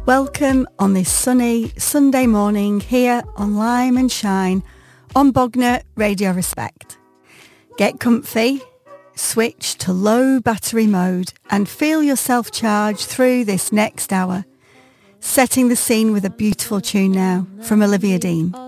Welcome on this sunny Sunday morning here on Lime and Shine on Bognor Radio Respect. Get comfy, switch to low battery mode and feel yourself charge through this next hour. Setting the scene with a beautiful tune now from Olivia Dean.